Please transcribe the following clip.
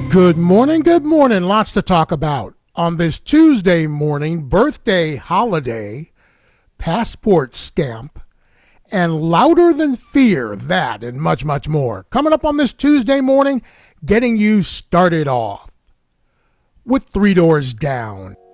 Good morning, good morning. Lots to talk about on this Tuesday morning, birthday holiday, passport stamp, and louder than fear, that and much, much more. Coming up on this Tuesday morning, getting you started off with Three Doors Down.